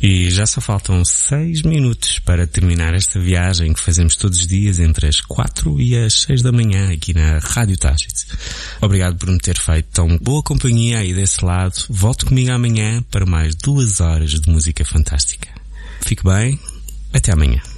E já só faltam 6 minutos para terminar esta viagem que fazemos todos os dias entre as 4 e as 6 da manhã aqui na Rádio Tages. Obrigado por me ter feito tão boa companhia aí desse lado. Volte comigo amanhã para mais 2 horas de música fantástica. Fique bem, até amanhã.